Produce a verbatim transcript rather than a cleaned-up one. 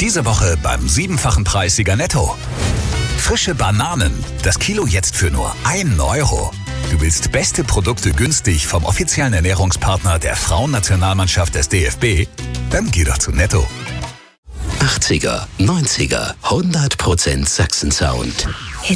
Diese Woche beim siebenfachen Preissieger Netto. Frische Bananen, das Kilo jetzt für nur ein Euro. Du willst beste Produkte günstig vom offiziellen Ernährungspartner der Frauennationalmannschaft des D F B? Dann geh doch zu Netto. achtziger, neunziger, hundert Prozent Sachsen-Sound.